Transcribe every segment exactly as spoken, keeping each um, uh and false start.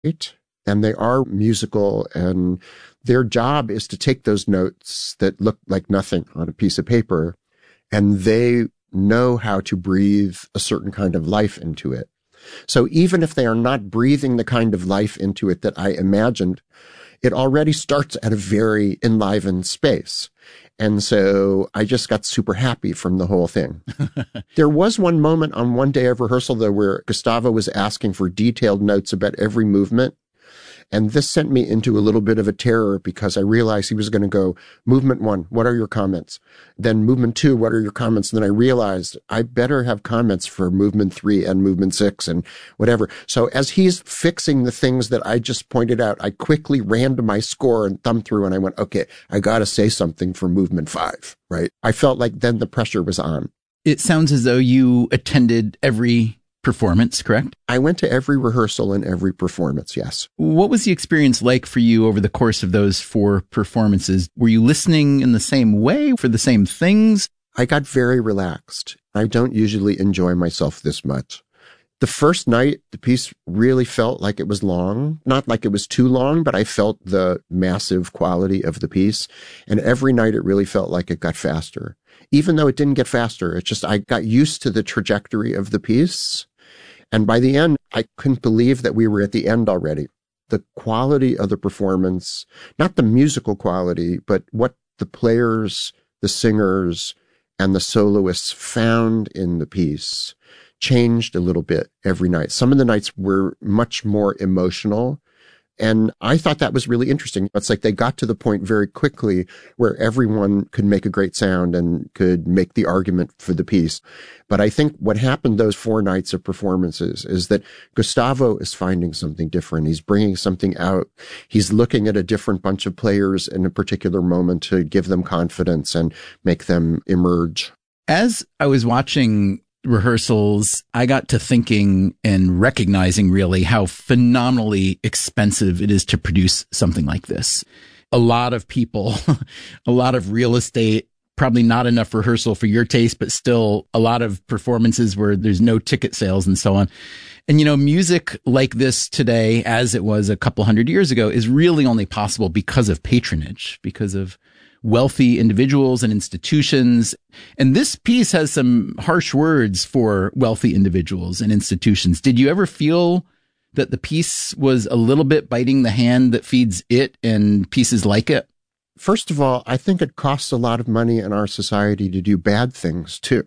and they are musical, and their job is to take those notes that look like nothing on a piece of paper, and they know how to breathe a certain kind of life into it. So even if they are not breathing the kind of life into it that I imagined, it already starts at a very enlivened space. And so I just got super happy from the whole thing. There was one moment on one day of rehearsal, though, where Gustavo was asking for detailed notes about every movement. And this sent me into a little bit of a terror because I realized he was going to go, movement one, what are your comments? Then movement two, what are your comments? And then I realized I better have comments for movement three and movement six and whatever. So as he's fixing the things that I just pointed out, I quickly ran to my score and thumbed through and I went, okay, I got to say something for movement five, right? I felt like then the pressure was on. It sounds as though you attended every performance, correct? I went to every rehearsal and every performance, yes. What was the experience like for you over the course of those four performances? Were you listening in the same way for the same things? I got very relaxed. I don't usually enjoy myself this much. The first night, the piece really felt like it was long. Not like it was too long, but I felt the massive quality of the piece. And every night it really felt like it got faster. Even though it didn't get faster, it's just I got used to the trajectory of the piece. And by the end, I couldn't believe that we were at the end already. The quality of the performance, not the musical quality, but what the players, the singers, and the soloists found in the piece changed a little bit every night. Some of the nights were much more emotional. And I thought that was really interesting. It's like they got to the point very quickly where everyone could make a great sound and could make the argument for the piece. But I think what happened those four nights of performances is that Gustavo is finding something different. He's bringing something out. He's looking at a different bunch of players in a particular moment to give them confidence and make them emerge. As I was watching rehearsals, I got to thinking and recognizing really how phenomenally expensive it is to produce something like this. A lot of people, a lot of real estate, probably not enough rehearsal for your taste, but still a lot of performances where there's no ticket sales and so on. And, you know, music like this today, as it was a couple hundred years ago, is really only possible because of patronage, because of wealthy individuals and institutions. And this piece has some harsh words for wealthy individuals and institutions. Did you ever feel that the piece was a little bit biting the hand that feeds it and pieces like it? First of all, I think it costs a lot of money in our society to do bad things, too.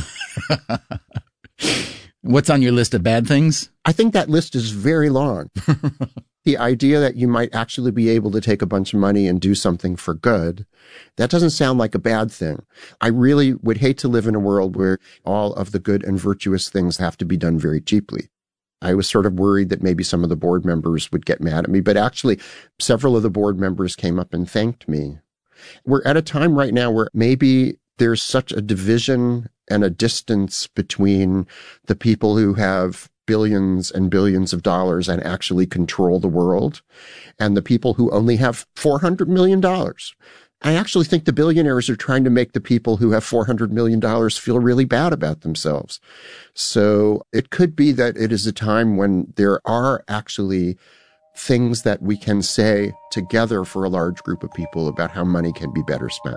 What's on your list of bad things? I think that list is very long. The idea that you might actually be able to take a bunch of money and do something for good, that doesn't sound like a bad thing. I really would hate to live in a world where all of the good and virtuous things have to be done very cheaply. I was sort of worried that maybe some of the board members would get mad at me, but actually several of the board members came up and thanked me. We're at a time right now where maybe there's such a division and a distance between the people who have billions and billions of dollars and actually control the world, and the people who only have four hundred million dollars. I actually think the billionaires are trying to make the people who have four hundred million dollars feel really bad about themselves. So it could be that it is a time when there are actually things that we can say together for a large group of people about how money can be better spent.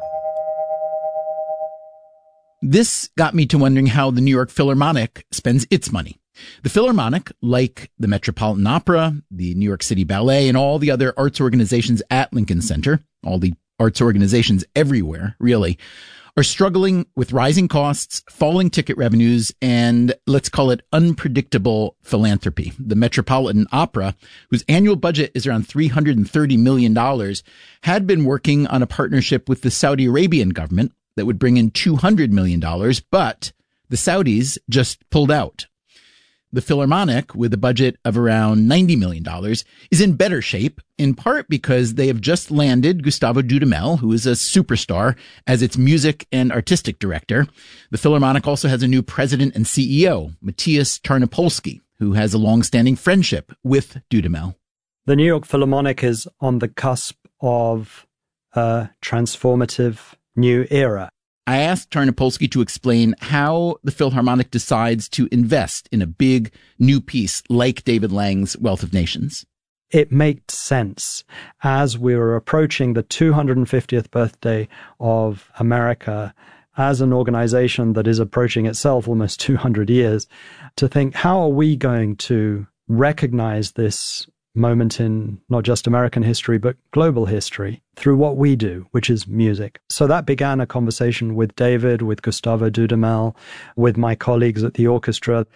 This got me to wondering how the New York Philharmonic spends its money. The Philharmonic, like the Metropolitan Opera, the New York City Ballet, and all the other arts organizations at Lincoln Center, all the arts organizations everywhere, really, are struggling with rising costs, falling ticket revenues, and let's call it unpredictable philanthropy. The Metropolitan Opera, whose annual budget is around three hundred thirty million dollars, had been working on a partnership with the Saudi Arabian government that would bring in two hundred million dollars, but the Saudis just pulled out. The Philharmonic, with a budget of around ninety million dollars, is in better shape, in part because they have just landed Gustavo Dudamel, who is a superstar, as its music and artistic director. The Philharmonic also has a new president and C E O, Matthias Tarnopolsky, who has a long-standing friendship with Dudamel. The New York Philharmonic is on the cusp of a transformative new era. I asked Tarnopolsky to explain how the Philharmonic decides to invest in a big new piece like David Lang's Wealth of Nations. it made sense as we were approaching the two hundred fiftieth birthday of America as an organization that is approaching itself almost two hundred years, to think, how are we going to recognize this moment in not just American history, but global history through what we do, which is music. So that began a conversation with David, with Gustavo Dudamel, with my colleagues at the orchestra.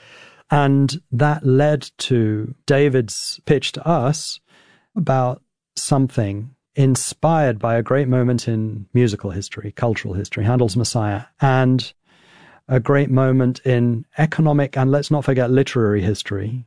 And that led to David's pitch to us about something inspired by a great moment in musical history, cultural history, Handel's Messiah, and a great moment in economic and, let's not forget, literary history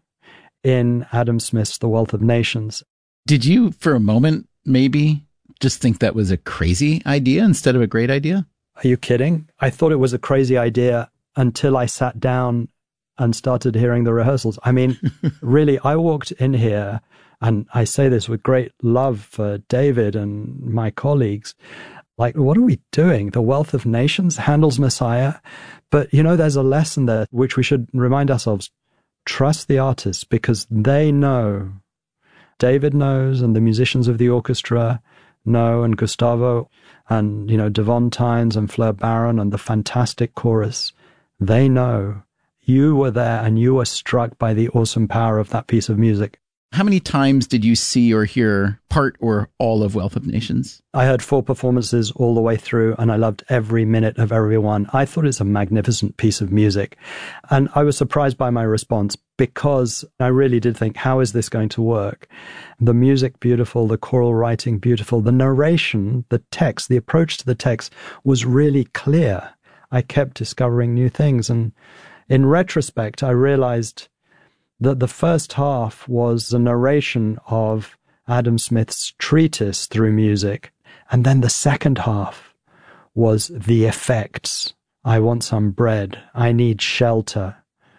in Adam Smith's The Wealth of Nations. Did you, for a moment, maybe just think that was a crazy idea instead of a great idea? Are you kidding? I thought it was a crazy idea until I sat down and started hearing the rehearsals. I mean, really, I walked in here, and I say this with great love for David and my colleagues, like, what are we doing? The Wealth of Nations, Handel's Messiah. But, you know, there's a lesson there which we should remind ourselves. Trust the artists, because they know. David knows, and the musicians of the orchestra know, and Gustavo, and, you know, Devon Tynes and Fleur Baron and the fantastic chorus. They know. You were there and you were struck by the awesome power of that piece of music. How many times did you see or hear part or all of Wealth of Nations? I heard four performances all the way through, and I loved every minute of every one. I thought it's a magnificent piece of music. And I was surprised by my response, because I really did think, how is this going to work? The music beautiful, the choral writing beautiful, the narration, the text, the approach to the text was really clear. I kept discovering new things. And in retrospect, I realized that the first half was the narration of Adam Smith's treatise through music. And then the second half was the effects. I want some bread. I need shelter.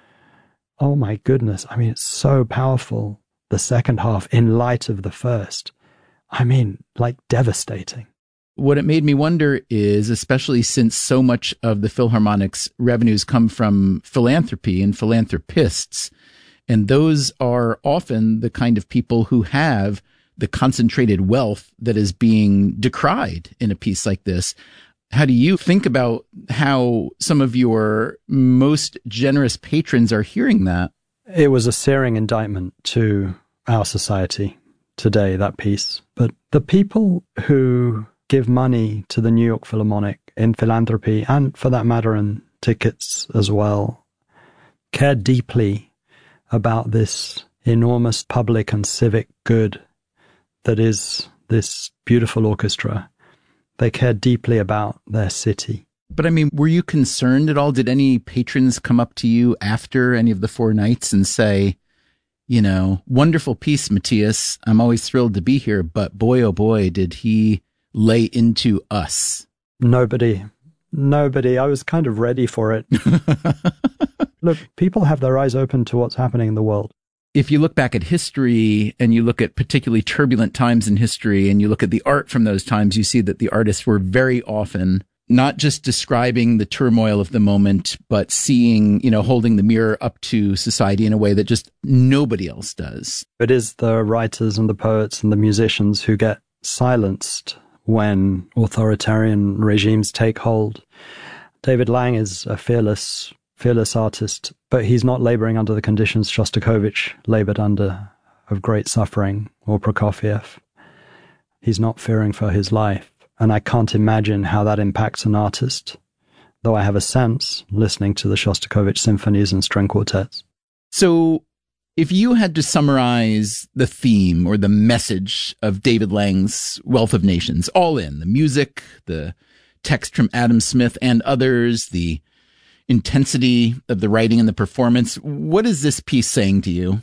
Oh my goodness. I mean, it's so powerful. The second half in light of the first. I mean, like devastating. What it made me wonder is, especially since so much of the Philharmonic's revenues come from philanthropy and philanthropists, and those are often the kind of people who have the concentrated wealth that is being decried in a piece like this. How do you think about how some of your most generous patrons are hearing that? It was a searing indictment to our society today, that piece. But the people who give money to the New York Philharmonic in philanthropy, and for that matter in tickets as well, care deeply about this enormous public and civic good that is this beautiful orchestra. They care deeply about their city. But I mean, were you concerned at all? Did any patrons come up to you after any of the four nights and say, you know, wonderful piece, Matthias, I'm always thrilled to be here, but boy, oh boy, did he lay into us? Nobody. Nobody. I was kind of ready for it. Look, people have their eyes open to what's happening in the world. If you look back at history and you look at particularly turbulent times in history and you look at the art from those times, you see that the artists were very often not just describing the turmoil of the moment, but seeing, you know, holding the mirror up to society in a way that just nobody else does. It is the writers and the poets and the musicians who get silenced when authoritarian regimes take hold. David Lang is a fearless fearless artist, but he's not laboring under the conditions Shostakovich labored under of great suffering, or Prokofiev. He's not fearing for his life, and I can't imagine how that impacts an artist, though I have a sense listening to the Shostakovich symphonies and string quartets. So if you had to summarize the theme or the message of David Lang's Wealth of Nations, all in, the music, the text from Adam Smith and others, the intensity of the writing and the performance, what is this piece saying to you?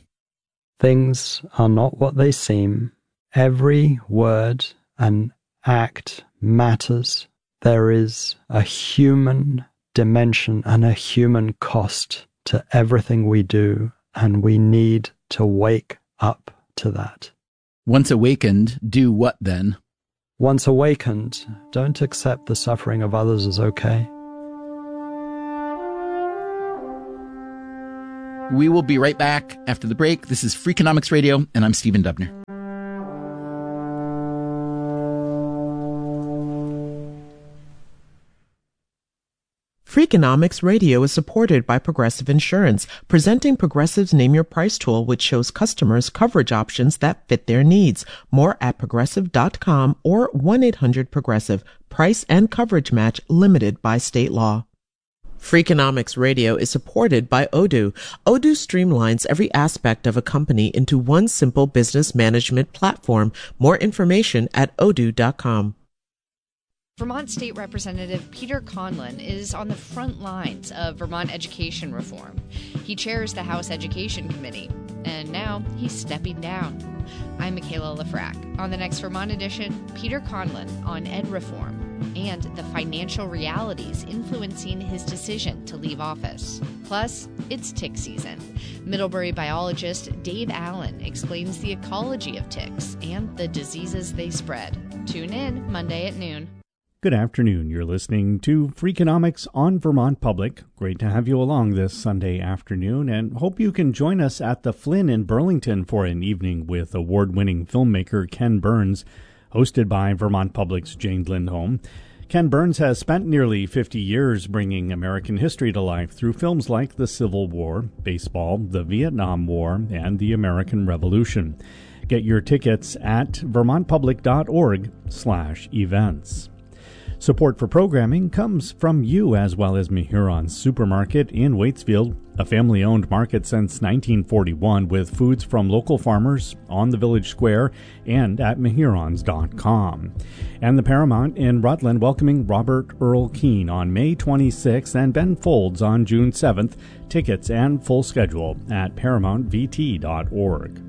Things are not what they seem. Every word and act matters. There is a human dimension and a human cost to everything we do, and we need to wake up to that. Once awakened, do what then? Once awakened, don't accept the suffering of others as okay. We will be right back after the break. This is Freakonomics Radio, and I'm Stephen Dubner. Freakonomics Radio is supported by Progressive Insurance, presenting Progressive's Name Your Price tool, which shows customers coverage options that fit their needs. More at progressive dot com or one eight hundred progressive. Price and coverage match limited by state law. Freakonomics Radio is supported by Odoo. Odoo streamlines every aspect of a company into one simple business management platform. More information at odoo dot com. Vermont State Representative Peter Conlon is on the front lines of Vermont education reform. He chairs the House Education Committee, and now he's stepping down. I'm Michaela Lafrac. On the next Vermont edition, Peter Conlon on ed reform and the financial realities influencing his decision to leave office. Plus, it's tick season. Middlebury biologist Dave Allen explains the ecology of ticks and the diseases they spread. Tune in Monday at noon. Good afternoon. You're listening to Freakonomics on Vermont Public. Great to have you along this Sunday afternoon, and hope you can join us at the Flynn in Burlington for an evening with award-winning filmmaker Ken Burns, hosted by Vermont Public's Jane Lindholm. Ken Burns has spent nearly fifty years bringing American history to life through films like the Civil War, baseball, the Vietnam War, and the American Revolution. Get your tickets at vermontpublic.org slash events. Support for programming comes from you as well as Mehuron Supermarket in Waitsfield, a family-owned market since nineteen forty-one with foods from local farmers on the village square and at mehurons dot com. And the Paramount in Rutland welcoming Robert Earl Keane on May twenty-sixth and Ben Folds on June seventh. Tickets and full schedule at paramount v t dot org.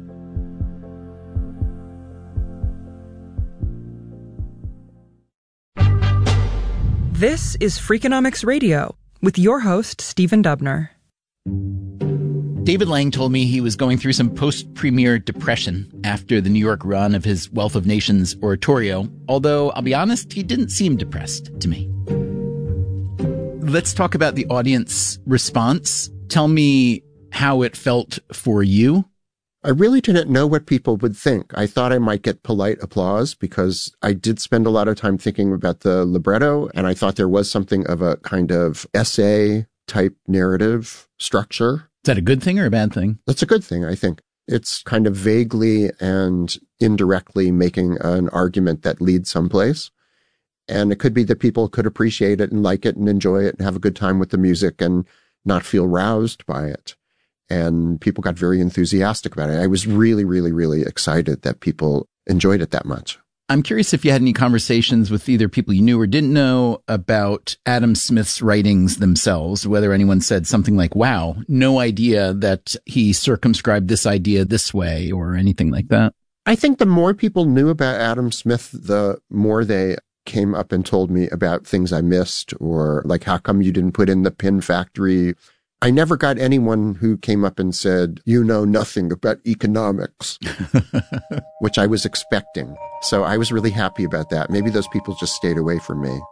This is Freakonomics Radio with your host, Stephen Dubner. David Lang told me he was going through some post-premiere depression after the New York run of his Wealth of Nations oratorio, although I'll be honest, he didn't seem depressed to me. Let's talk about the audience response. Tell me how it felt for you. I really didn't know what people would think. I thought I might get polite applause because I did spend a lot of time thinking about the libretto, and I thought there was something of a kind of essay type narrative structure. Is that a good thing or a bad thing? That's a good thing, I think. It's kind of vaguely and indirectly making an argument that leads someplace. And it could be that people could appreciate it and like it and enjoy it and have a good time with the music and not feel roused by it. And people got very enthusiastic about it. I was really, really, really excited that people enjoyed it that much. I'm curious if you had any conversations with either people you knew or didn't know about Adam Smith's writings themselves, whether anyone said something like, wow, no idea that he circumscribed this idea this way or anything like that. I think the more people knew about Adam Smith, the more they came up and told me about things I missed, or like, how come you didn't put in the Pin Factory? I never got anyone who came up and said, you know nothing about economics, which I was expecting. So I was really happy about that. Maybe those people just stayed away from me.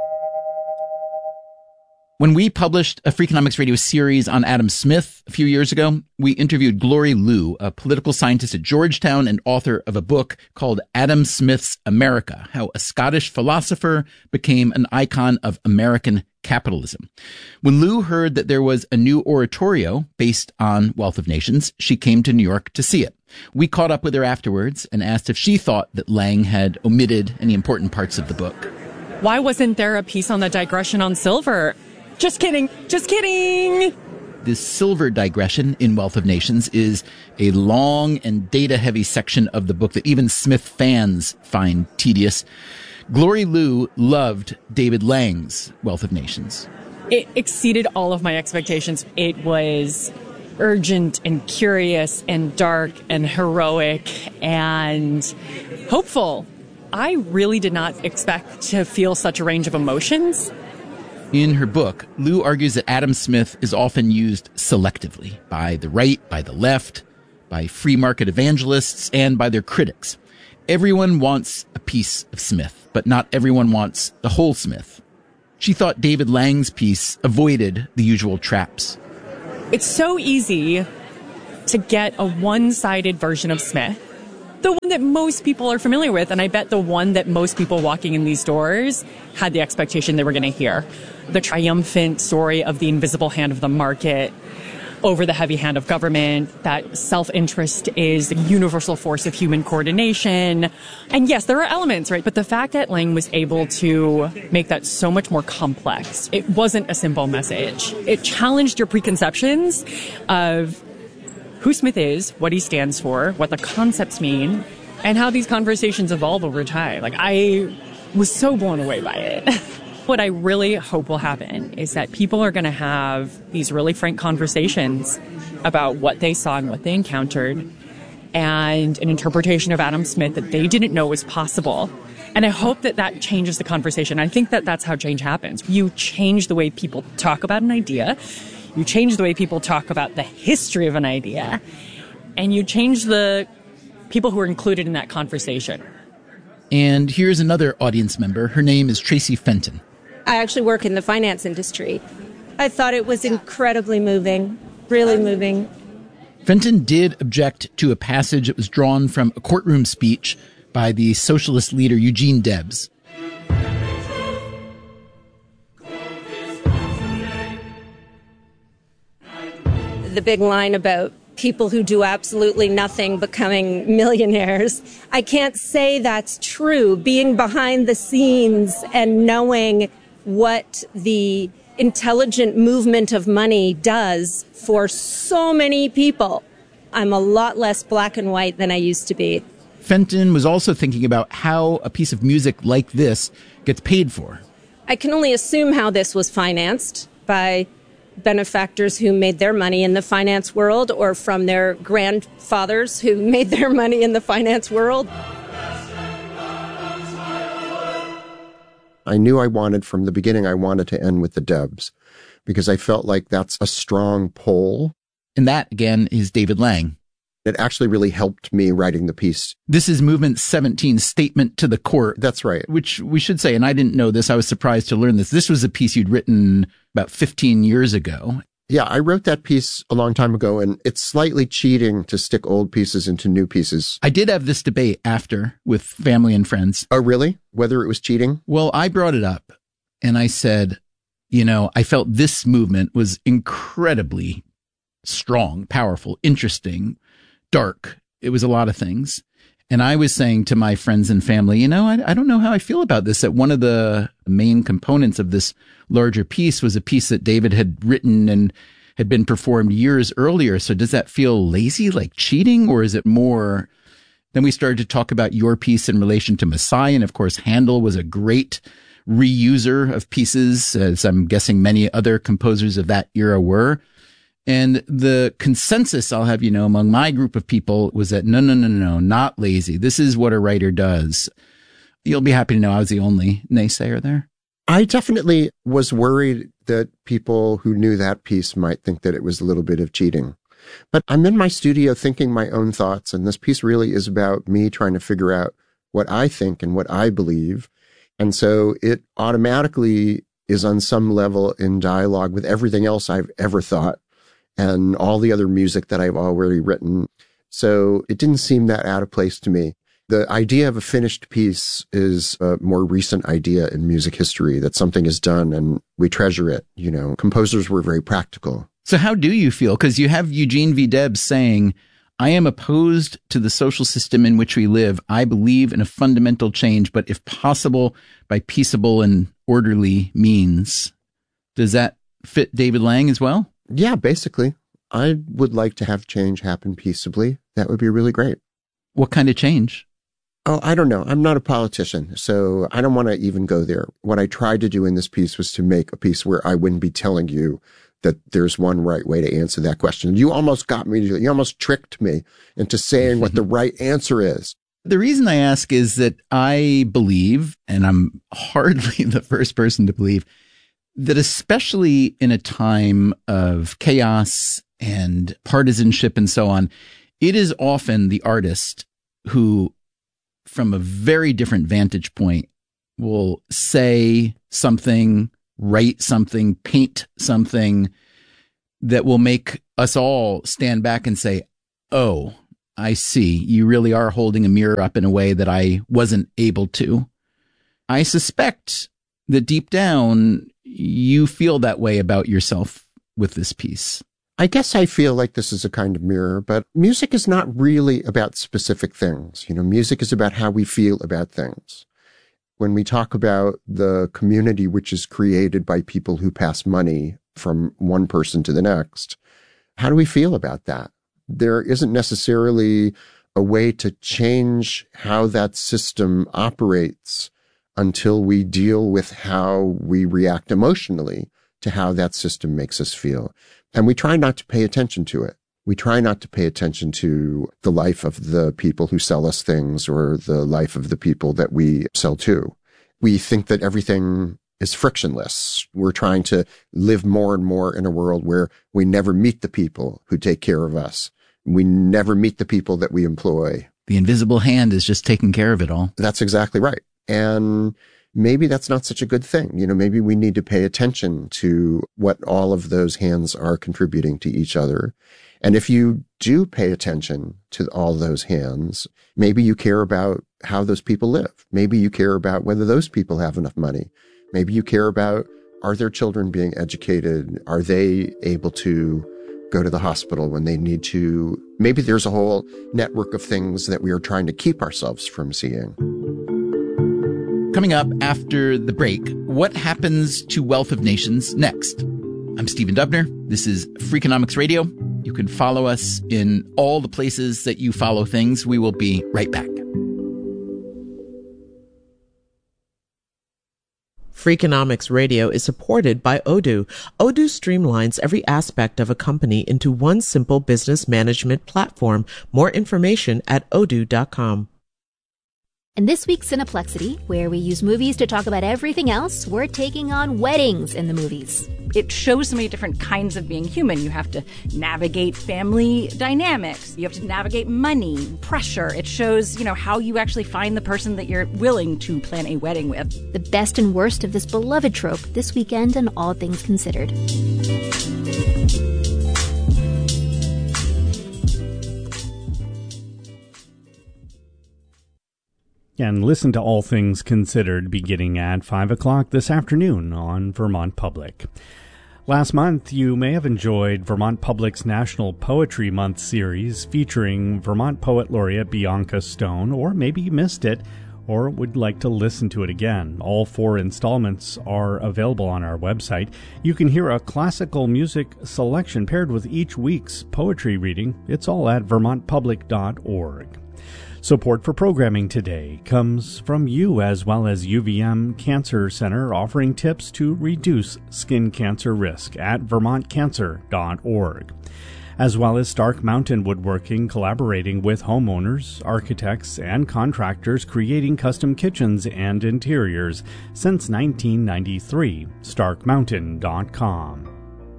When we published a Freakonomics Radio series on Adam Smith a few years ago, we interviewed Glory Liu, a political scientist at Georgetown and author of a book called Adam Smith's America: How a Scottish Philosopher Became an Icon of American Capitalism. When Liu heard that there was a new oratorio based on Wealth of Nations, she came to New York to see it. We caught up with her afterwards and asked if she thought that Lang had omitted any important parts of the book. Why wasn't there a piece on the digression on silver? Just kidding. Just kidding. This silver digression in Wealth of Nations is a long and data-heavy section of the book that even Smith fans find tedious. Glory Liu loved David Lang's Wealth of Nations. It exceeded all of my expectations. It was urgent and curious and dark and heroic and hopeful. I really did not expect to feel such a range of emotions. In her book, Liu argues that Adam Smith is often used selectively by the right, by the left, by free market evangelists, and by their critics. Everyone wants a piece of Smith, but not everyone wants the whole Smith. She thought David Lang's piece avoided the usual traps. It's so easy to get a one-sided version of Smith the one that most people are familiar with. And I bet the one that most people walking in these doors had the expectation they were going to hear. The triumphant story of the invisible hand of the market over the heavy hand of government, that self-interest is the universal force of human coordination. And yes, there are elements, right? But the fact that Lang was able to make that so much more complex, it wasn't a simple message. It challenged your preconceptions of who Smith is, what he stands for, what the concepts mean, and how these conversations evolve over time. Like, I was so blown away by it. What I really hope will happen is that people are going to have these really frank conversations about what they saw and what they encountered, and an interpretation of Adam Smith that they didn't know was possible. And I hope that that changes the conversation. I think that that's how change happens. You change the way people talk about an idea. You change the way people talk about the history of an idea. And you change the people who are included in that conversation. And here's another audience member. Her name is Tracy Fenton. I actually work in the finance industry. I thought it was incredibly moving, really moving. Fenton did object to a passage that was drawn from a courtroom speech by the socialist leader Eugene Debs. The big line about people who do absolutely nothing becoming millionaires. I can't say that's true. Being behind the scenes and knowing what the intelligent movement of money does for so many people, I'm a lot less black and white than I used to be. Fenton was also thinking about how a piece of music like this gets paid for. I can only assume how this was financed by benefactors who made their money in the finance world, or from their grandfathers who made their money in the finance world. I knew I wanted, from the beginning, I wanted to end with the Debs, because I felt like that's a strong pull. And that, again, is David Lang. It actually really helped me writing the piece. This is Movement seventeen's Statement to the Court. That's right. Which we should say, and I didn't know this, I was surprised to learn this. This was a piece you'd written about fifteen years ago. Yeah, I wrote that piece a long time ago, and it's slightly cheating to stick old pieces into new pieces. I did have this debate after with family and friends. Oh, really? Whether it was cheating? Well, I brought it up, and I said, you know, I felt this movement was incredibly strong, powerful, interesting, dark. It was a lot of things. And I was saying to my friends and family, you know, I, I don't know how I feel about this, that one of the main components of this larger piece was a piece that David had written and had been performed years earlier. So does that feel lazy, like cheating, or is it more? Then we started to talk about your piece in relation to Messiah. And of course, Handel was a great reuser of pieces, as I'm guessing many other composers of that era were. And the consensus, I'll have you know, among my group of people was that no, no, no, no, not lazy. This is what a writer does. You'll be happy to know I was the only naysayer there. I definitely was worried that people who knew that piece might think that it was a little bit of cheating. But I'm in my studio thinking my own thoughts, and this piece really is about me trying to figure out what I think and what I believe. And so it automatically is on some level in dialogue with everything else I've ever thought, and all the other music that I've already written. So it didn't seem that out of place to me. The idea of a finished piece is a more recent idea in music history, that something is done and we treasure it. You know, composers were very practical. So how do you feel? Because you have Eugene V. Debs saying, I am opposed to the social system in which we live. I believe in a fundamental change, but if possible, by peaceable and orderly means. Does that fit David Lang as well? Yeah, basically. I would like to have change happen peaceably. That would be really great. What kind of change? Oh, I don't know. I'm not a politician, so I don't want to even go there. What I tried to do in this piece was to make a piece where I wouldn't be telling you that there's one right way to answer that question. You almost got me to, you almost tricked me into saying what the right answer is. The reason I ask is that I believe, and I'm hardly the first person to believe, that especially in a time of chaos and partisanship and so on, it is often the artist who, from a very different vantage point, will say something, write something, paint something that will make us all stand back and say, oh, I see. You really are holding a mirror up in a way that I wasn't able to. I suspect that deep down, you feel that way about yourself with this piece. I guess I feel like this is a kind of mirror, but music is not really about specific things. You know, music is about how we feel about things. When we talk about the community which is created by people who pass money from one person to the next, how do we feel about that? There isn't necessarily a way to change how that system operates until we deal with how we react emotionally to how that system makes us feel. And we try not to pay attention to it. We try not to pay attention to the life of the people who sell us things or the life of the people that we sell to. We think that everything is frictionless. We're trying to live more and more in a world where we never meet the people who take care of us. We never meet the people that we employ. The invisible hand is just taking care of it all. That's exactly right. And maybe that's not such a good thing. You know, maybe we need to pay attention to what all of those hands are contributing to each other. And if you do pay attention to all those hands, maybe you care about how those people live. Maybe you care about whether those people have enough money. Maybe you care about, are their children being educated? Are they able to go to the hospital when they need to? Maybe there's a whole network of things that we are trying to keep ourselves from seeing. Coming up after the break, what happens to Wealth of Nations next? I'm Stephen Dubner. This is Freakonomics Radio. You can follow us in all the places that you follow things. We will be right back. Freakonomics Radio is supported by Odoo. Odoo streamlines every aspect of a company into one simple business management platform. More information at odoo dot com. In this week's Cineplexity, where we use movies to talk about everything else, we're taking on weddings in the movies. It shows so many different kinds of being human. You have to navigate family dynamics. You have to navigate money, pressure. It shows, you know, how you actually find the person that you're willing to plan a wedding with. The best and worst of this beloved trope this weekend on All Things Considered. And listen to All Things Considered beginning at five o'clock this afternoon on Vermont Public. Last month, you may have enjoyed Vermont Public's National Poetry Month series featuring Vermont Poet Laureate Bianca Stone, or maybe you missed it or would like to listen to it again. All four installments are available on our website. You can hear a classical music selection paired with each week's poetry reading. It's all at vermont public dot org. Support for programming today comes from you, as well as U V M Cancer Center, offering tips to reduce skin cancer risk at vermont cancer dot org, as well as Stark Mountain Woodworking, collaborating with homeowners, architects, and contractors, creating custom kitchens and interiors since nineteen ninety-three. stark mountain dot com.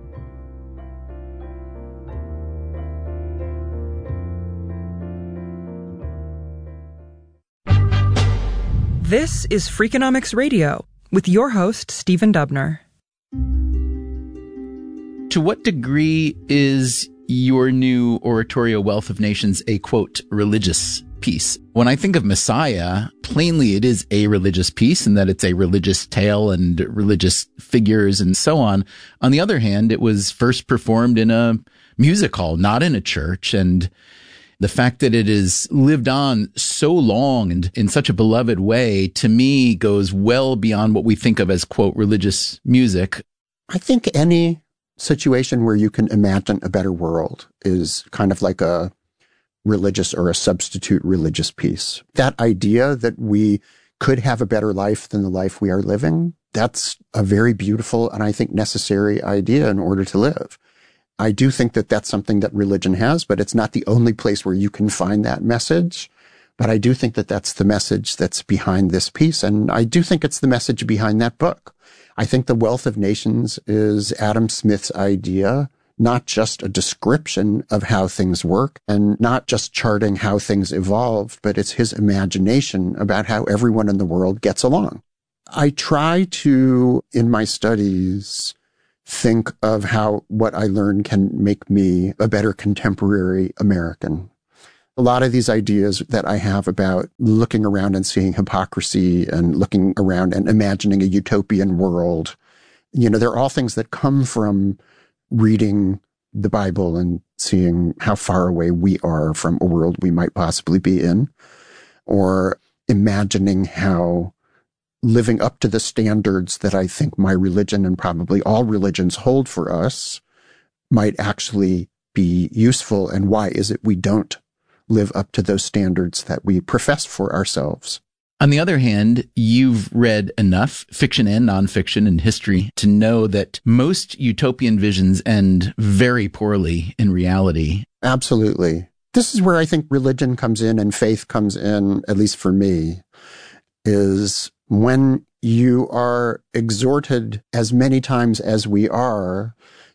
This is Freakonomics Radio with your host, Stephen Dubner. To what degree is your new oratorio Wealth of Nations a, quote, religious piece? When I think of Messiah, plainly it is a religious piece in that it's a religious tale and religious figures and so on. On the other hand, it was first performed in a music hall, not in a church, and the fact that it has lived on so long and in such a beloved way, to me, goes well beyond what we think of as, quote, religious music. I think any situation where you can imagine a better world is kind of like a religious or a substitute religious piece. That idea that we could have a better life than the life we are living, that's a very beautiful and I think necessary idea in order to live. I do think that that's something that religion has, but it's not the only place where you can find that message. But I do think that that's the message that's behind this piece. And I do think it's the message behind that book. I think The Wealth of Nations is Adam Smith's idea, not just a description of how things work and not just charting how things evolve, but it's his imagination about how everyone in the world gets along. I try to, in my studies, think of how what I learned can make me a better contemporary American. A lot of these ideas that I have about looking around and seeing hypocrisy and looking around and imagining a utopian world, you know, they're all things that come from reading the Bible and seeing how far away we are from a world we might possibly be in, or imagining how living up to the standards that I think my religion and probably all religions hold for us might actually be useful. And why is it we don't live up to those standards that we profess for ourselves? On the other hand, you've read enough fiction and nonfiction and history to know that most utopian visions end very poorly in reality. Absolutely. This is where I think religion comes in and faith comes in, at least for me, is when you are exhorted as many times as we are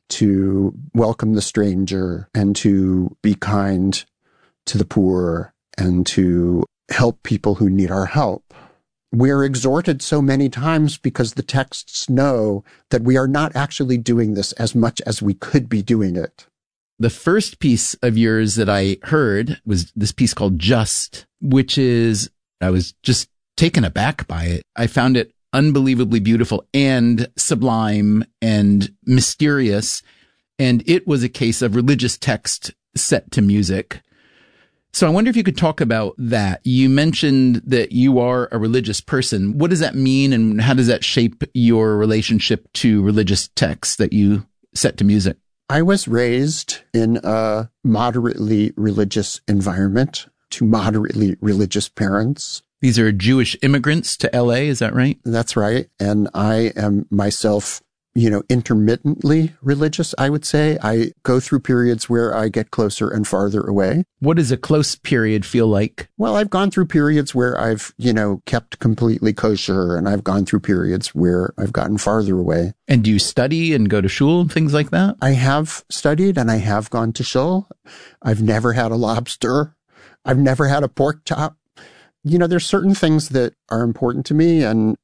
to welcome the stranger and to be kind to the poor and to help people who need our help. We're exhorted so many times because the texts know that we are not actually doing this as much as we could be doing it. The first piece of yours that I heard was this piece called Just, which is, I was just taken aback by it. I found it unbelievably beautiful and sublime and mysterious. And it was a case of religious text set to music. So I wonder if you could talk about that. You mentioned that you are a religious person. What does that mean, and how does that shape your relationship to religious texts that you set to music? I was raised in a moderately religious environment to moderately religious parents. These are Jewish immigrants to L A, is that right? That's right. And I am myself, you know, intermittently religious, I would say. I go through periods where I get closer and farther away. What does a close period feel like? Well, I've gone through periods where I've, you know, kept completely kosher, and I've gone through periods where I've gotten farther away. And do you study and go to shul and things like that? I have studied and I have gone to shul. I've never had a lobster. I've never had a pork chop. You know, there's certain things that are important to me, and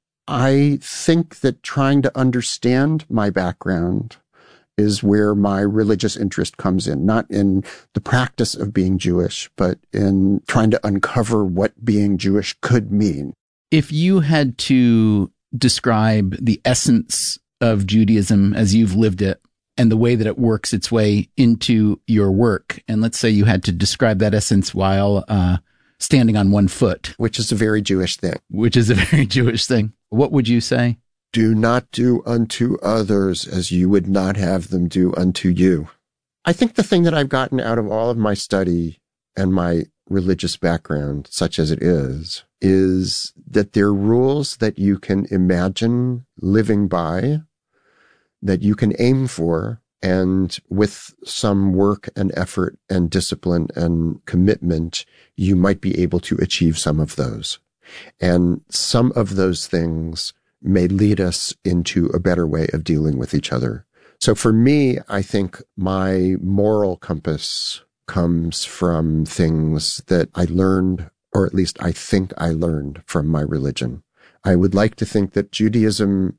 I think that trying to understand my background is where my religious interest comes in, not in the practice of being Jewish, but in trying to uncover what being Jewish could mean. If you had to describe the essence of Judaism as you've lived it and the way that it works its way into your work, and let's say you had to describe that essence while uh, standing on one foot. Which is a very Jewish thing. Which is a very Jewish thing. What would you say? Do not do unto others as you would not have them do unto you. I think the thing that I've gotten out of all of my study and my religious background, such as it is, is that there are rules that you can imagine living by, that you can aim for, and with some work and effort and discipline and commitment, you might be able to achieve some of those. And some of those things may lead us into a better way of dealing with each other. So for me, I think my moral compass comes from things that I learned, or at least I think I learned from my religion. I would like to think that Judaism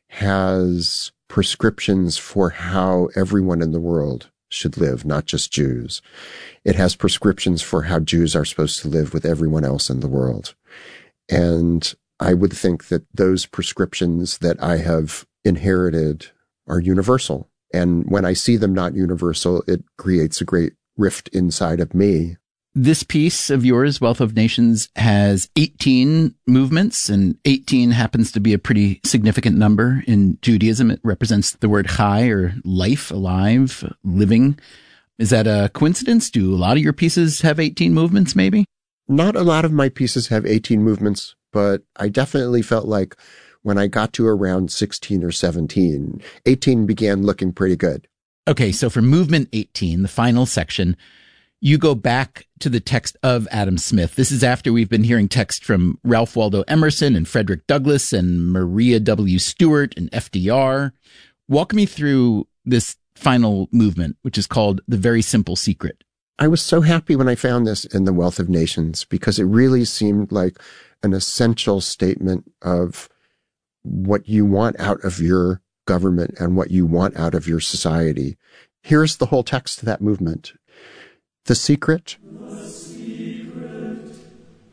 has prescriptions for how everyone in the world should live, not just Jews. It has prescriptions for how Jews are supposed to live with everyone else in the world. And I would think that those prescriptions that I have inherited are universal. And when I see them not universal, it creates a great rift inside of me. This piece of yours, Wealth of Nations, has eighteen movements, and eighteen happens to be a pretty significant number in Judaism. It represents the word chai, or life, alive, living. Is that a coincidence? Do a lot of your pieces have eighteen movements, maybe? Not a lot of my pieces have eighteen movements, but I definitely felt like when I got to around sixteen or seventeen, eighteen began looking pretty good. Okay, so for movement eighteen, the final section, you go back to the text of Adam Smith. This is after we've been hearing text from Ralph Waldo Emerson and Frederick Douglass and Maria W. Stewart and F D R. Walk me through this final movement, which is called The Very Simple Secret. I was so happy when I found this in The Wealth of Nations, because it really seemed like an essential statement of what you want out of your government and what you want out of your society. Here's the whole text to that movement. The secret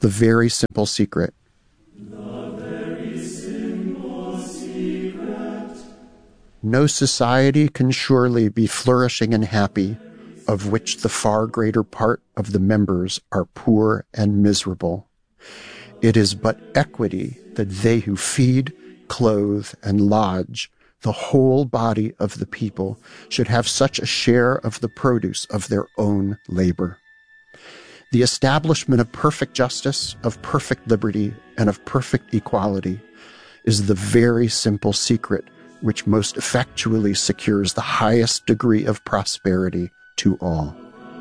The very simple secret. The very simple secret. No society can surely be flourishing and happy, of which the far greater part of the members are poor and miserable. It is but equity that they who feed, clothe, and lodge the whole body of the people should have such a share of the produce of their own labor. The establishment of perfect justice, of perfect liberty, and of perfect equality is the very simple secret which most effectually secures the highest degree of prosperity to all.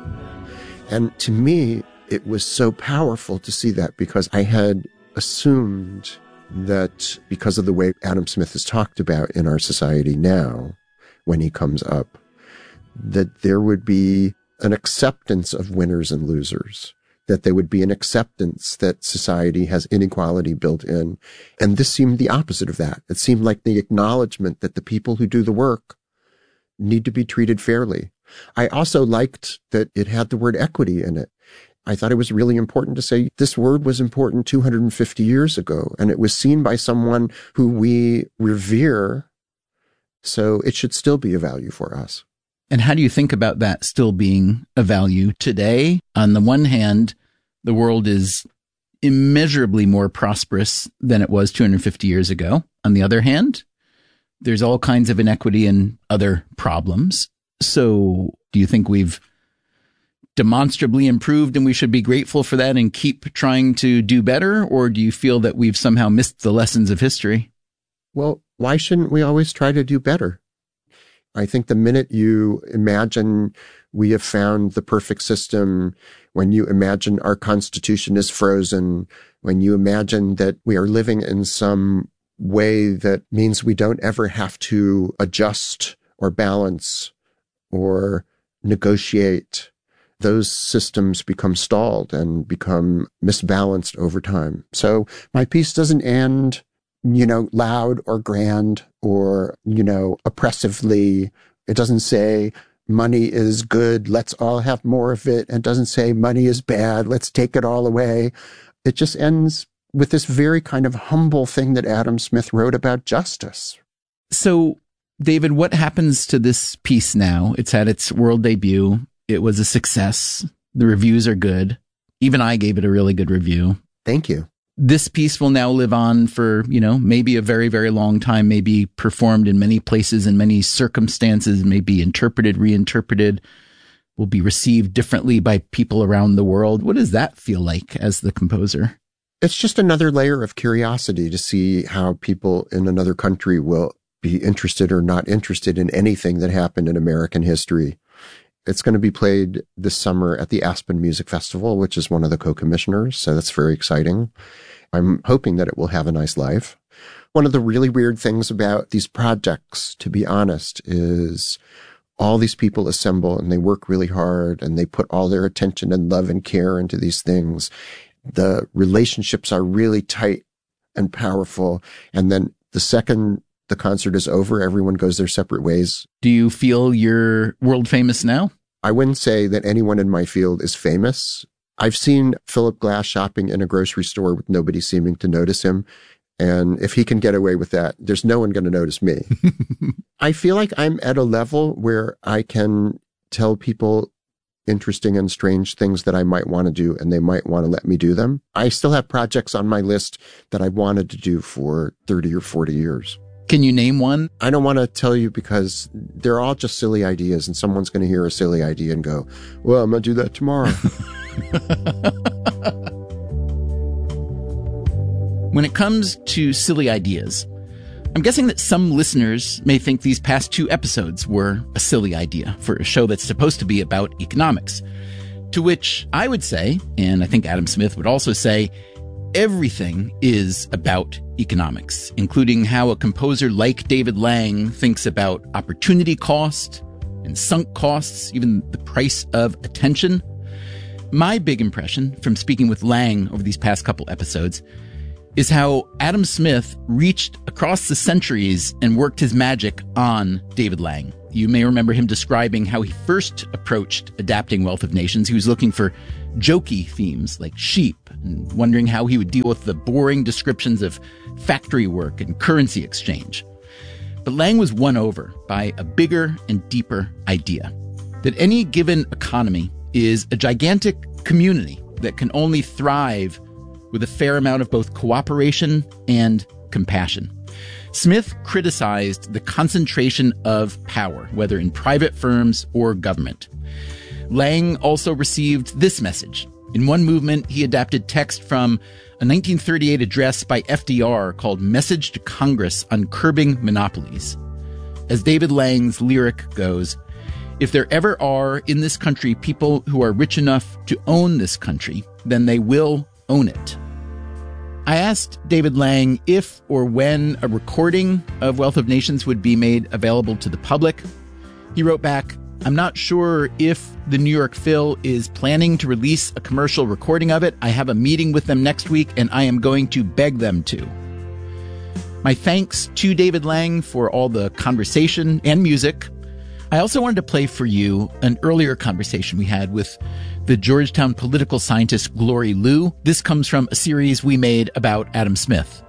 And to me, it was so powerful to see that, because I had assumed that because of the way Adam Smith is talked about in our society now, when he comes up, that there would be an acceptance of winners and losers, that there would be an acceptance that society has inequality built in. And this seemed the opposite of that. It seemed like the acknowledgement that the people who do the work need to be treated fairly. I also liked that it had the word equity in it. I thought it was really important to say this word was important two hundred fifty years ago, and it was seen by someone who we revere, so it should still be a value for us. And how do you think about that still being a value today? On the one hand, the world is immeasurably more prosperous than it was two hundred fifty years ago. On the other hand, there's all kinds of inequity and other problems. So do you think we've demonstrably improved and we should be grateful for that and keep trying to do better? Or do you feel that we've somehow missed the lessons of history? Well, why shouldn't we always try to do better? I think the minute you imagine we have found the perfect system, when you imagine our Constitution is frozen, when you imagine that we are living in some way that means we don't ever have to adjust or balance or negotiate, those systems become stalled and become misbalanced over time. So my piece doesn't end, you know, loud or grand or, you know, oppressively. It doesn't say money is good, let's all have more of it. It doesn't say money is bad, let's take it all away. It just ends with this very kind of humble thing that Adam Smith wrote about justice. So, David, what happens to this piece now? It's had its world debut. It was a success. The reviews are good. Even I gave it a really good review. Thank you. This piece will now live on for, you know, maybe a very, very long time, maybe performed in many places, in many circumstances, maybe interpreted, reinterpreted, will be received differently by people around the world. What does that feel like as the composer? It's just another layer of curiosity to see how people in another country will be interested or not interested in anything that happened in American history. It's going to be played this summer at the Aspen Music Festival, which is one of the co-commissioners. So that's very exciting. I'm hoping that it will have a nice life. One of the really weird things about these projects, to be honest, is all these people assemble and they work really hard and they put all their attention and love and care into these things. The relationships are really tight and powerful. And then the second the concert is over, everyone goes their separate ways. Do you feel you're world famous now? I wouldn't say that anyone in my field is famous. I've seen Philip Glass shopping in a grocery store with nobody seeming to notice him. And if he can get away with that, there's no one going to notice me. I feel like I'm at a level where I can tell people interesting and strange things that I might want to do, and they might want to let me do them. I still have projects on my list that I wanted to do for thirty or forty years. Can you name one? I don't want to tell you because they're all just silly ideas, and someone's going to hear a silly idea and go, well, I'm going to do that tomorrow. When it comes to silly ideas, I'm guessing that some listeners may think these past two episodes were a silly idea for a show that's supposed to be about economics. To which I would say, and I think Adam Smith would also say, everything is about economics, including how a composer like David Lang thinks about opportunity cost and sunk costs, even the price of attention. My big impression from speaking with Lang over these past couple episodes is how Adam Smith reached across the centuries and worked his magic on David Lang. You may remember him describing how he first approached adapting Wealth of Nations. He was looking for jokey themes like sheep and wondering how he would deal with the boring descriptions of factory work and currency exchange. But Lang was won over by a bigger and deeper idea, that any given economy is a gigantic community that can only thrive with a fair amount of both cooperation and compassion. Smith criticized the concentration of power, whether in private firms or government. Lang also received this message. In one movement, he adapted text from a nineteen thirty-eight address by F D R called Message to Congress on Curbing Monopolies. As David Lang's lyric goes, "If there ever are in this country people who are rich enough to own this country, then they will own it." I asked David Lang if or when a recording of Wealth of Nations would be made available to the public. He wrote back, "I'm not sure if the New York Phil is planning to release a commercial recording of it. I have a meeting with them next week, and I am going to beg them to." My thanks to David Lang for all the conversation and music. I also wanted to play for you an earlier conversation we had with the Georgetown political scientist Glory Liu. This comes from a series we made about Adam Smith.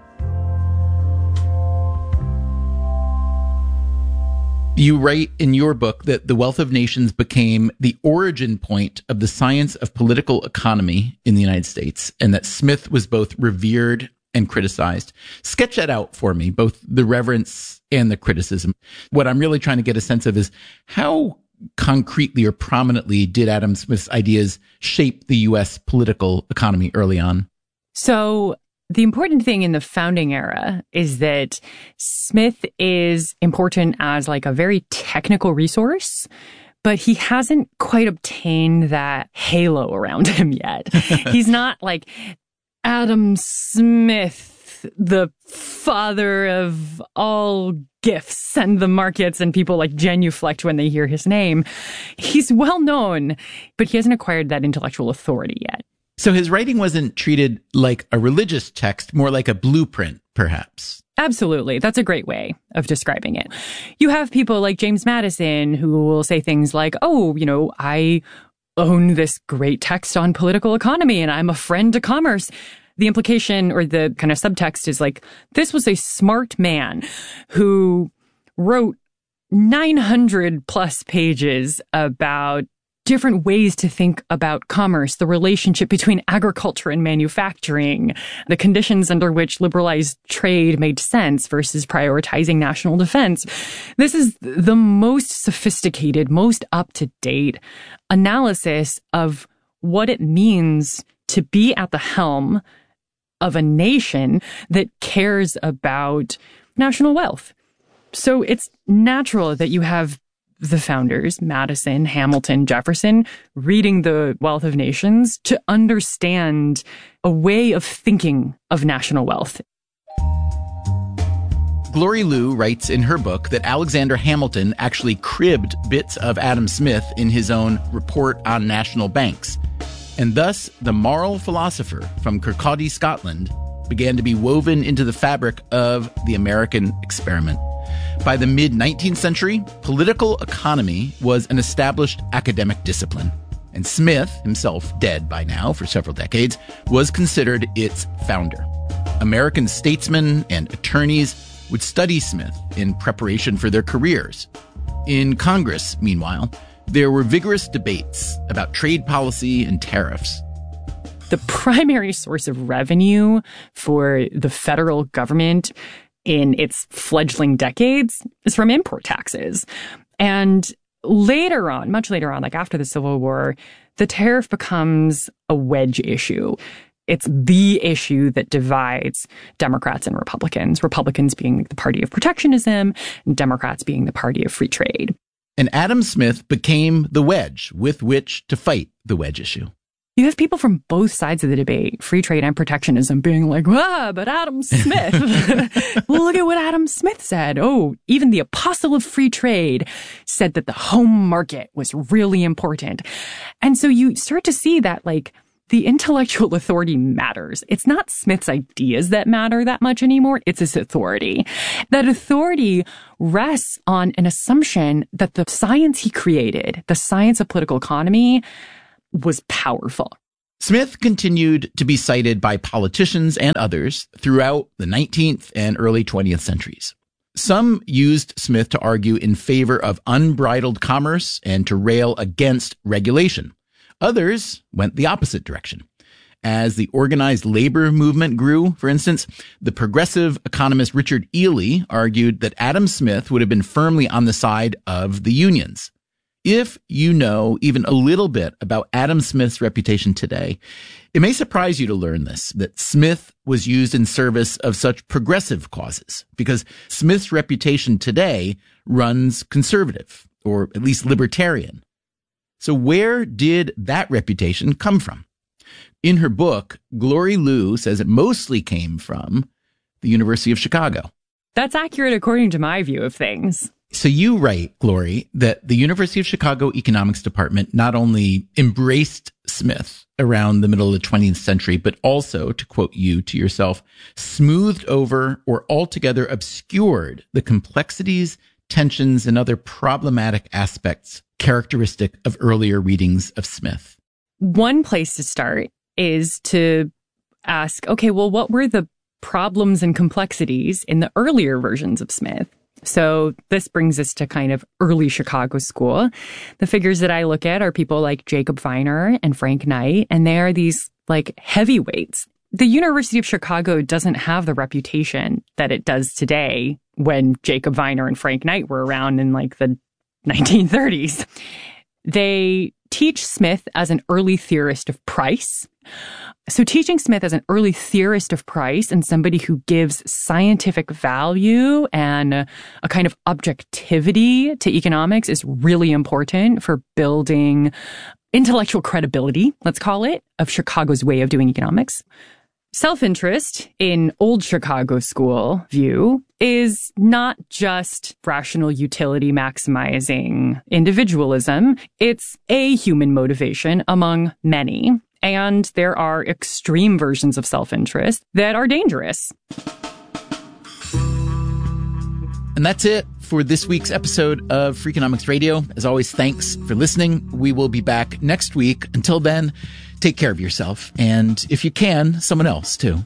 You write in your book that The Wealth of Nations became the origin point of the science of political economy in the United States, and that Smith was both revered and criticized. Sketch that out for me, both the reverence and the criticism. What I'm really trying to get a sense of is how concretely or prominently did Adam Smith's ideas shape the U S political economy early on? So the important thing in the founding era is that Smith is important as like a very technical resource, but he hasn't quite obtained that halo around him yet. He's not like Adam Smith, the father of all gifts and the markets, and people like genuflect when they hear his name. He's well known, but he hasn't acquired that intellectual authority yet. So his writing wasn't treated like a religious text, more like a blueprint, perhaps. Absolutely. That's a great way of describing it. You have people like James Madison who will say things like, oh, you know, I own this great text on political economy and I'm a friend to commerce. The implication or the kind of subtext is like, this was a smart man who wrote nine hundred plus pages about different ways to think about commerce, the relationship between agriculture and manufacturing, the conditions under which liberalized trade made sense versus prioritizing national defense. This is the most sophisticated, most up-to-date analysis of what it means to be at the helm of a nation that cares about national wealth. So it's natural that you have the founders, Madison, Hamilton, Jefferson, reading The Wealth of Nations to understand a way of thinking of national wealth. Glory Liu writes in her book that Alexander Hamilton actually cribbed bits of Adam Smith in his own Report on National Banks. And thus, the moral philosopher from Kirkcaldy, Scotland, began to be woven into the fabric of the American experiment. By the mid-nineteenth century, political economy was an established academic discipline. And Smith, himself dead by now for several decades, was considered its founder. American statesmen and attorneys would study Smith in preparation for their careers. In Congress, meanwhile, there were vigorous debates about trade policy and tariffs. The primary source of revenue for the federal government in its fledgling decades is from import taxes. And later on, much later on, like after the Civil War, the tariff becomes a wedge issue. It's the issue that divides Democrats and Republicans, Republicans being the party of protectionism, and Democrats being the party of free trade. And Adam Smith became the wedge with which to fight the wedge issue. You have people from both sides of the debate, free trade and protectionism, being like, ah, but Adam Smith, look at what Adam Smith said. Oh, even the apostle of free trade said that the home market was really important. And so you start to see that, like, the intellectual authority matters. It's not Smith's ideas that matter that much anymore. It's his authority. That authority rests on an assumption that the science he created, the science of political economy, was powerful. Smith continued to be cited by politicians and others throughout the nineteenth and early twentieth centuries. Some used Smith to argue in favor of unbridled commerce and to rail against regulation. Others went the opposite direction. As the organized labor movement grew, for instance, the progressive economist Richard Ely argued that Adam Smith would have been firmly on the side of the unions. If you know even a little bit about Adam Smith's reputation today, it may surprise you to learn this, that Smith was used in service of such progressive causes, because Smith's reputation today runs conservative, or at least libertarian. So where did that reputation come from? In her book, Glory Liu says it mostly came from the University of Chicago. That's accurate according to my view of things. So you write, Glory, that the University of Chicago Economics Department not only embraced Smith around the middle of the twentieth century, but also, to quote you to yourself, smoothed over or altogether obscured the complexities, tensions, and other problematic aspects characteristic of earlier readings of Smith. One place to start is to ask, okay, well, what were the problems and complexities in the earlier versions of Smith? So this brings us to kind of early Chicago school. The figures that I look at are people like Jacob Viner and Frank Knight, and they are these like heavyweights. The University of Chicago doesn't have the reputation that it does today when Jacob Viner and Frank Knight were around in like the nineteen thirties. They teach Smith as an early theorist of price. So teaching Smith as an early theorist of price and somebody who gives scientific value and a, a kind of objectivity to economics is really important for building intellectual credibility, let's call it, of Chicago's way of doing economics. Self-interest in old Chicago school view is not just rational utility maximizing individualism. It's a human motivation among many. And there are extreme versions of self-interest that are dangerous. And that's it for this week's episode of Freakonomics Radio. As always, thanks for listening. We will be back next week. Until then, take care of yourself. And if you can, someone else too.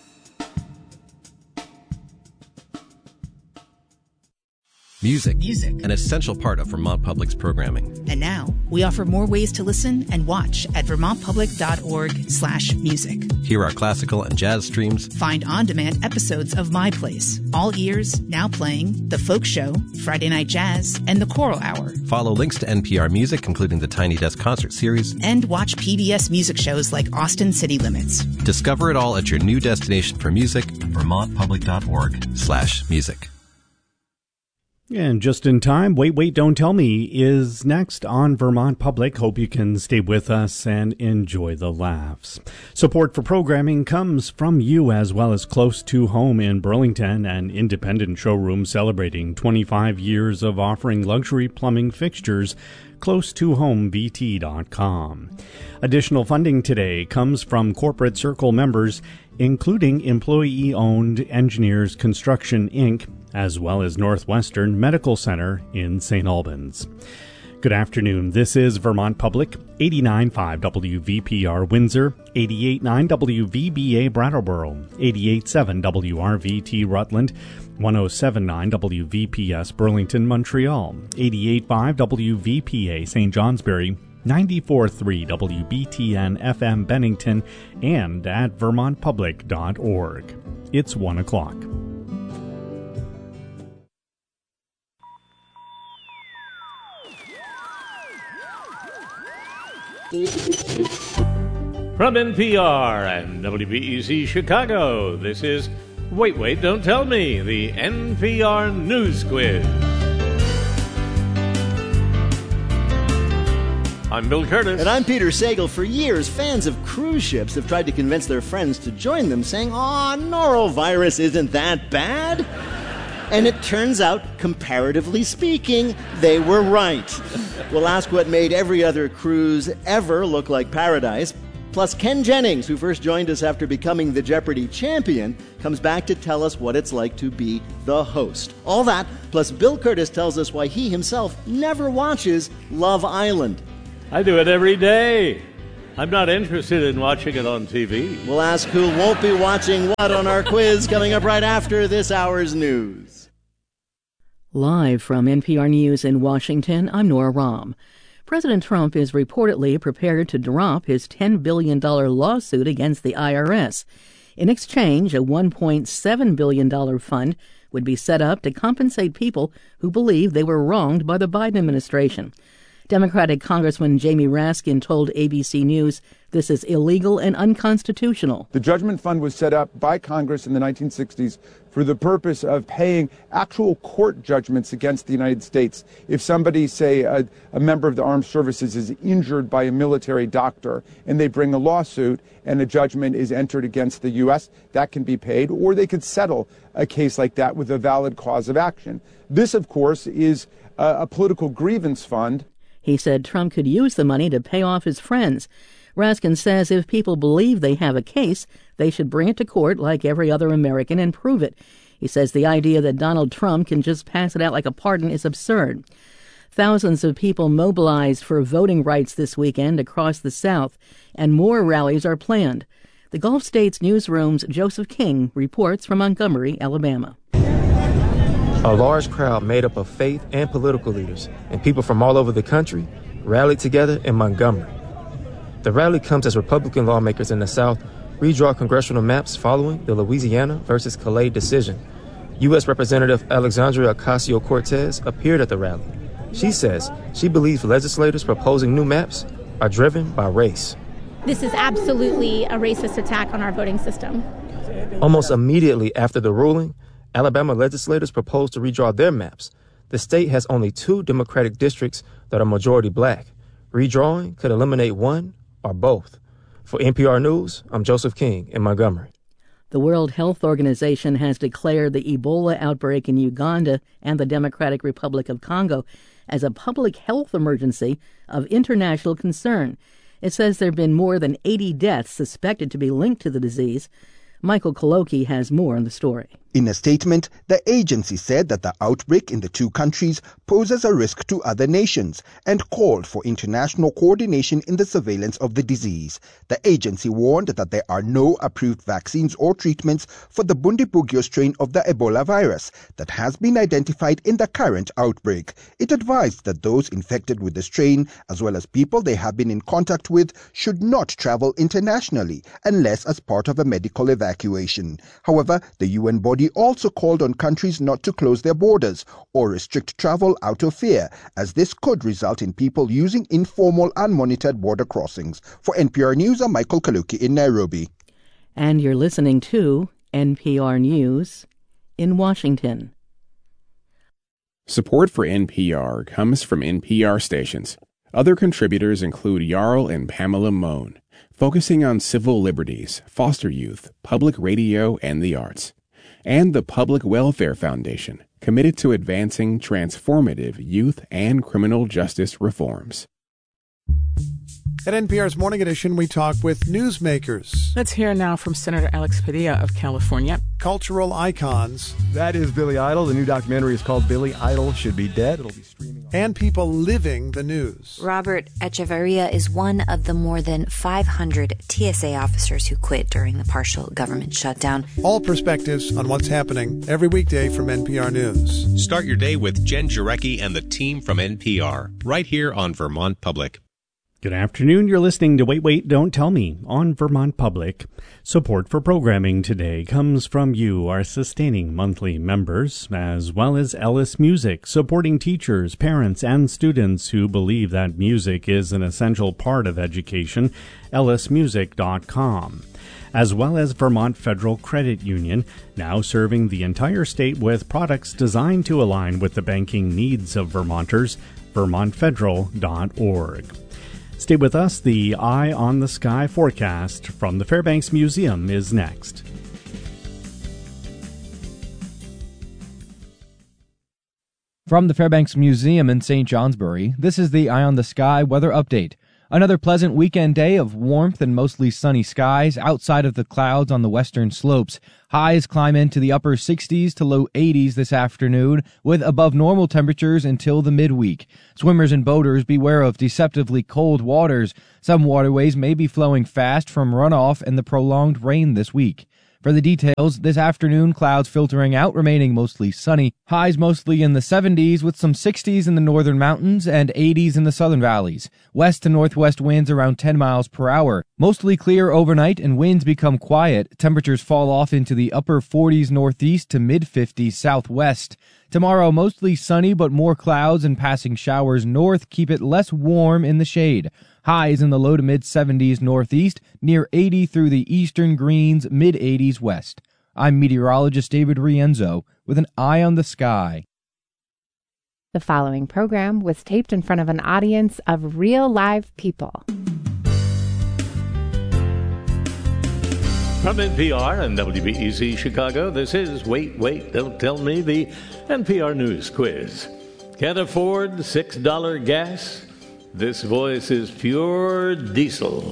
Music. Music. An essential part of Vermont Public's programming. And now, we offer more ways to listen and watch at vermontpublic.org slash music. Hear our classical and jazz streams. Find on-demand episodes of My Place, All Ears, Now Playing, The Folk Show, Friday Night Jazz, and The Choral Hour. Follow links to N P R Music, including the Tiny Desk Concert Series. And watch P B S music shows like Austin City Limits. Discover it all at your new destination for music, vermontpublic.org slash music. And just in time, Wait, Wait, Don't Tell Me is next on Vermont Public. Hope you can stay with us and enjoy the laughs. Support for programming comes from you as well as Close to Home in Burlington, an independent showroom celebrating twenty-five years of offering luxury plumbing fixtures. close to home v t dot com. Additional funding today comes from Corporate Circle members, including employee-owned Engineers Construction, Incorporated, as well as Northwestern Medical Center in Saint Albans. Good afternoon. This is Vermont Public, eighty-nine point five W V P R Windsor, eighty-eight point nine W V B A Brattleboro, eighty-eight point seven W R V T Rutland, one oh seven point nine W V P S Burlington, Montreal, eighty-eight point five W V P A Saint Johnsbury, ninety-four point three W B T N F M Bennington, and at vermont public dot org. It's one o'clock. From N P R and W B E Z Chicago, this is Wait, Wait, Don't Tell Me, the N P R News Quiz. I'm Bill Curtis. And I'm Peter Sagal. For years, fans of cruise ships have tried to convince their friends to join them, saying, "Aw, norovirus isn't that bad." And it turns out, comparatively speaking, they were right. We'll ask what made every other cruise ever look like paradise. Plus, Ken Jennings, who first joined us after becoming the Jeopardy champion, comes back to tell us what it's like to be the host. All that, plus Bill Curtis tells us why he himself never watches Love Island. I do it every day. I'm not interested in watching it on T V. We'll ask who won't be watching what on our quiz coming up right after this hour's news. Live from N P R News in Washington, I'm Nora Rahm. President Trump is reportedly prepared to drop his ten billion dollars lawsuit against the I R S. In exchange, a one point seven billion dollars fund would be set up to compensate people who believe they were wronged by the Biden administration. Democratic Congressman Jamie Raskin told A B C News this is illegal and unconstitutional. The Judgment Fund was set up by Congress in the nineteen sixties for the purpose of paying actual court judgments against the United States. If somebody, say, a, a member of the armed services is injured by a military doctor and they bring a lawsuit and a judgment is entered against the U S, that can be paid, or they could settle a case like that with a valid cause of action. This, of course, is a, a political grievance fund. He said Trump could use the money to pay off his friends. Raskin says if people believe they have a case, they should bring it to court like every other American and prove it. He says the idea that Donald Trump can just pass it out like a pardon is absurd. Thousands of people mobilized for voting rights this weekend across the South, and more rallies are planned. The Gulf States Newsroom's Joseph King reports from Montgomery, Alabama. A large crowd made up of faith and political leaders and people from all over the country rallied together in Montgomery. The rally comes as Republican lawmakers in the South redraw congressional maps following the Louisiana versus Calais decision. U S Representative Alexandria Ocasio-Cortez appeared at the rally. She says she believes legislators proposing new maps are driven by race. This is absolutely a racist attack on our voting system. Almost immediately after the ruling, Alabama legislators proposed to redraw their maps. The state has only two Democratic districts that are majority black. Redrawing could eliminate one or both. For N P R News, I'm Joseph King in Montgomery. The World Health Organization has declared the Ebola outbreak in Uganda and the Democratic Republic of Congo as a public health emergency of international concern. It says there have been more than eighty deaths suspected to be linked to the disease. Michael Koloki has more on the story. In a statement, the agency said that the outbreak in the two countries poses a risk to other nations and called for international coordination in the surveillance of the disease. The agency warned that there are no approved vaccines or treatments for the Bundibugyo strain of the Ebola virus that has been identified in the current outbreak. It advised that those infected with the strain, as well as people they have been in contact with, should not travel internationally unless as part of a medical evacuation. However, the U N body also called on countries not to close their borders or restrict travel out of fear, as this could result in people using informal, unmonitored border crossings. For N P R News, I'm Michael Kaluki in Nairobi. And you're listening to N P R News in Washington. Support for N P R comes from N P R stations. Other contributors include Jarl and Pamela Mohn, focusing on civil liberties, foster youth, public radio, and the arts. And the Public Welfare Foundation, committed to advancing transformative youth and criminal justice reforms. At N P R's Morning Edition, we talk with newsmakers. Let's hear now from Senator Alex Padilla of California. Cultural icons. That is Billy Idol. The new documentary is called Billy Idol Should Be Dead. It'll be streaming on. And people living the news. Robert Echeverria is one of the more than five hundred T S A officers who quit during the partial government shutdown. All perspectives on what's happening every weekday from N P R News. Start your day with Jen Jarecki and the team from N P R, right here on Vermont Public. Good afternoon. You're listening to Wait, Wait, Don't Tell Me on Vermont Public. Support for programming today comes from you, our sustaining monthly members, as well as Ellis Music, supporting teachers, parents, and students who believe that music is an essential part of education, ellis music dot com. As well as Vermont Federal Credit Union, now serving the entire state with products designed to align with the banking needs of Vermonters, vermont federal dot org. Stay with us. The Eye on the Sky forecast from the Fairbanks Museum is next. From the Fairbanks Museum in Saint Johnsbury, this is the Eye on the Sky weather update. Another pleasant weekend day of warmth and mostly sunny skies outside of the clouds on the western slopes. Highs climb into the upper sixties to low eighties this afternoon, with above normal temperatures until the midweek. Swimmers and boaters beware of deceptively cold waters. Some waterways may be flowing fast from runoff and the prolonged rain this week. For the details, this afternoon, clouds filtering out, remaining mostly sunny. Highs mostly in the seventies, with some sixties in the northern mountains and eighties in the southern valleys. West to northwest winds around ten miles per hour. Mostly clear overnight and winds become quiet. Temperatures fall off into the upper forties northeast to mid-fifties southwest. Tomorrow, mostly sunny but more clouds and passing showers north keep it less warm in the shade. Highs in the low to mid-seventies northeast, near eighty through the eastern Greens, mid-eighties west. I'm meteorologist David Rienzo with an eye on the sky. The following program was taped in front of an audience of real live people. From N P R and W B E Z Chicago, this is Wait, Wait, Don't Tell Me, the N P R News Quiz. Can't afford six dollars gas? This voice is pure diesel.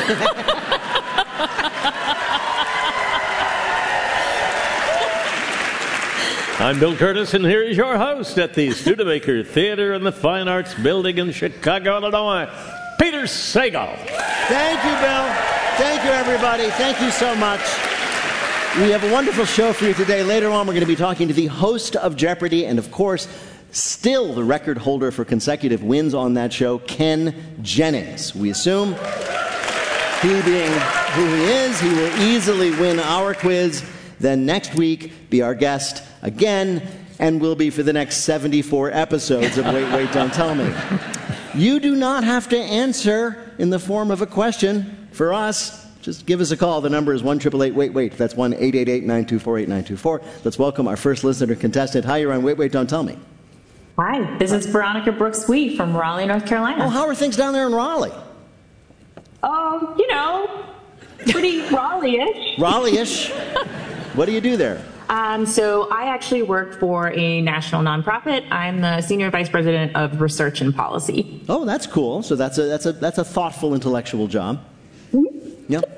I'm Bill Curtis, and here is your host at the Studebaker Theater and the Fine Arts Building in Chicago, Illinois, Peter Sagal. Thank you, Bill. Thank you, everybody. Thank you so much. We have a wonderful show for you today. Later on, we're going to be talking to the host of Jeopardy! And, of course, still the record holder for consecutive wins on that show, Ken Jennings. We assume, he being who he is, he will easily win our quiz. Then next week, be our guest again, and will be for the next seventy-four episodes of Wait, Wait, Don't Tell Me. You do not have to answer in the form of a question for us. Just give us a call. The number is one eight eight eight wait wait. That's one eight eight eight nine two four eight nine two four. Let's welcome our first listener contestant. Hi, you're on Wait, Wait, Don't Tell Me. Hi, this is Veronica Brooks-Wee from Raleigh, North Carolina. Oh, how are things down there in Raleigh? Oh, you know, pretty Raleigh-ish. Raleigh-ish. What do you do there? Um, so I actually work for a national nonprofit. I'm the senior vice president of research and policy. Oh, that's cool. So that's a that's a that's a thoughtful intellectual job. Mm-hmm. Yep.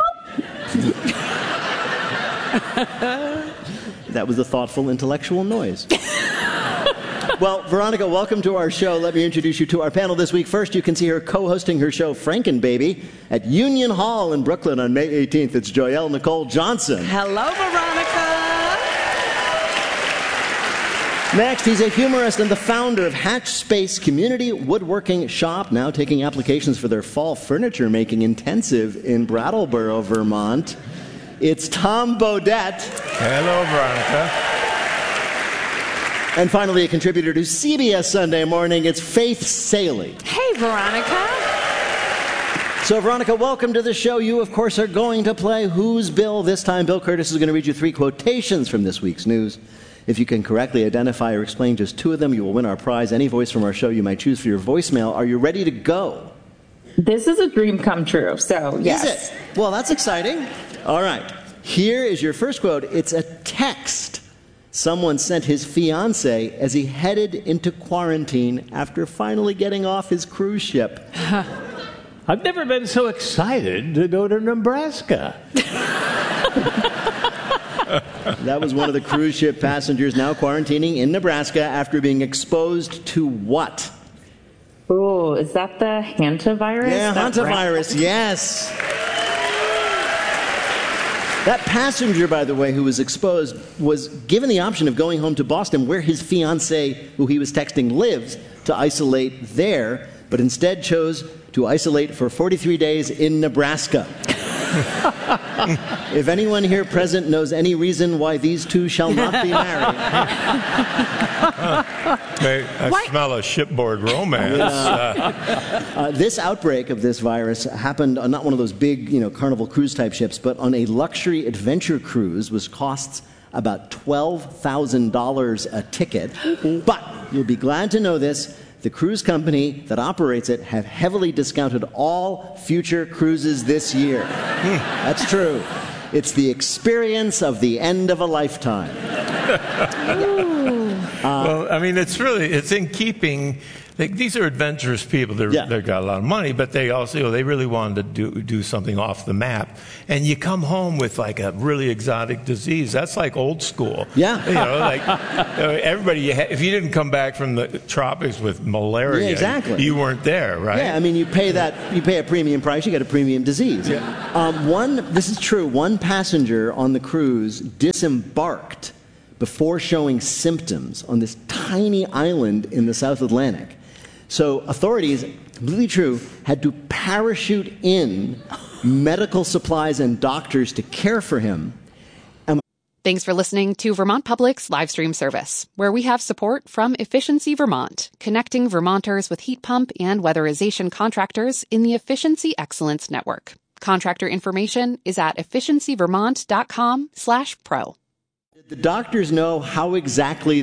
That was a thoughtful intellectual noise. Well, Veronica, welcome to our show. Let me introduce you to our panel this week. First, you can see her co-hosting her show, Frankenbaby, at Union Hall in Brooklyn on May eighteenth. It's Joyelle Nicole Johnson. Hello, Veronica. Next, he's a humorist and the founder of Hatch Space Community Woodworking Shop, now taking applications for their fall furniture making intensive in Brattleboro, Vermont. It's Tom Bodett. Hello, Veronica. And finally, a contributor to C B S Sunday Morning, it's Faith Salie. Hey, Veronica. So, Veronica, welcome to the show. You, of course, are going to play Who's Bill? This time, Bill Curtis is going to read you three quotations from this week's news. If you can correctly identify or explain just two of them, you will win our prize. Any voice from our show you might choose for your voicemail. Are you ready to go? This is a dream come true, so yes. Is it? Well, that's exciting. All right. Here is your first quote. It's a text someone sent his fiancée as he headed into quarantine after finally getting off his cruise ship. I've never been so excited to go to Nebraska. That was one of the cruise ship passengers now quarantining in Nebraska after being exposed to what? Oh, is that the hantavirus? Yeah, that hantavirus, rat- yes. That passenger, by the way, who was exposed, was given the option of going home to Boston, where his fiancée, who he was texting, lives, to isolate there, but instead chose to isolate for forty-three days in Nebraska. If anyone here present knows any reason why these two shall not be married. Hey, I what? smell a shipboard romance. Uh, uh, this outbreak of this virus happened on not one of those big, you know, Carnival cruise type ships, but on a luxury adventure cruise, which costs about twelve thousand dollars a ticket. Mm-hmm. But you'll be glad to know this. The cruise company that operates it have heavily discounted all future cruises this year. That's true. It's the experience of the end of a lifetime. uh, well, I mean, it's really, it's in keeping they, these are adventurous people. They're, Yeah. They've got a lot of money, but they also, you know, they really wanted to do, do something off the map. And you come home with like a really exotic disease. That's like old school. Yeah. You know, like you know, everybody, you ha- if you didn't come back from the tropics with malaria, Yeah, exactly. you weren't there, right? Yeah, I mean, you pay that, you pay a premium price, you get a premium disease. Yeah. Um, one, this is true, one passenger on the cruise disembarked before showing symptoms on this tiny island in the South Atlantic. So authorities, completely true, had to parachute in medical supplies and doctors to care for him. And Thanks for listening to Vermont Public's live stream service, where we have support from Efficiency Vermont, connecting Vermonters with heat pump and weatherization contractors in the Efficiency Excellence Network. Contractor information is at efficiency vermont dot com slash pro. did the doctors know how exactly